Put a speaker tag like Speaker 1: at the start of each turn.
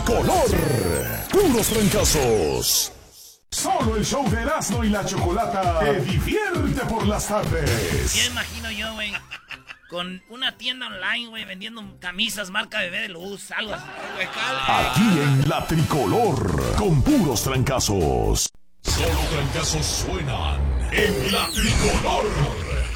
Speaker 1: tricolor. Puros trancazos. Solo el show de Erasmo y la Chocolata te divierte por las tardes.
Speaker 2: Ya imagino yo, güey, con una tienda online, güey, vendiendo camisas marca Bebé de Luz, algo así.
Speaker 1: Aquí en la tricolor, con puros trancazos. Solo trancazos suenan en la tricolor.